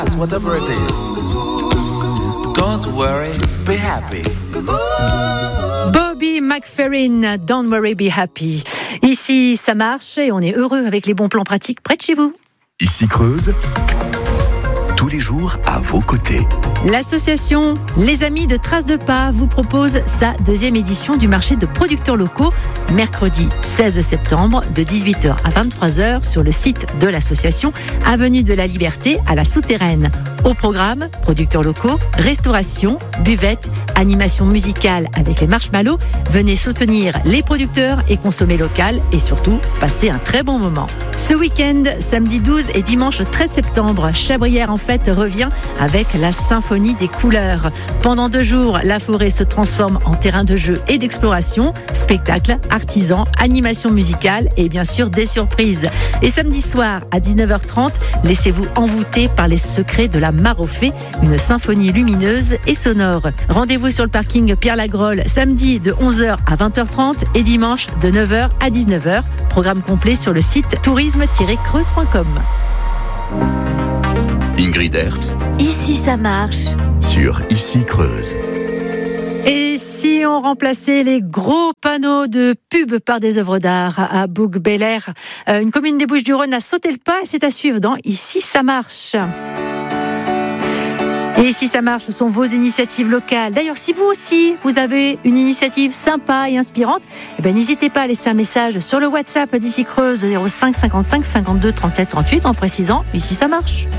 Whatever it is, don't worry, be happy. Bobby McFerrin, Don't Worry, Be Happy. Ici, ça marche et on est heureux avec les bons plans pratiques près de chez vous. Ici Creuse, tous les jours à vos côtés. L'association Les Amis de Traces de Pas vous propose sa deuxième édition du marché de producteurs locaux, mercredi 16 septembre de 18h à 23h sur le site de l'association, avenue de la Liberté à la Souterraine. Au programme, producteurs locaux, restauration, buvette, animation musicale avec les marshmallows. Venez soutenir les producteurs et consommer local et surtout passer un très bon moment. Ce week-end, samedi 12 et dimanche 13 septembre, Chabrière en fête revient avec la symphonie des couleurs. Pendant 2 jours, la forêt se transforme en terrain de jeu et d'exploration, spectacles, artisans, animation musicale et bien sûr des surprises. Et samedi soir à 19h30, laissez-vous envoûter par les secrets de la Mare aux Fées, une symphonie lumineuse et sonore. Rendez-vous sur le parking Pierre Lagrolle samedi de 11h à 20h30 et dimanche de 9h à 19h. Programme complet sur le site tourisme-creuse.com. Ingrid Herbst, Ici ça marche. sur Ici Creuse. Et si on remplaçait les gros panneaux de pub par des œuvres d'art à Bouc-Bel-Air, une commune des Bouches-du-Rhône a sauté le pas et c'est à suivre dans Ici ça marche. Et Ici ça marche, ce sont vos initiatives locales. D'ailleurs, si vous aussi, vous avez une initiative sympa et inspirante, n'hésitez pas à laisser un message sur le WhatsApp d'Ici Creuse 05 55 52 37 38 en précisant Ici ça marche.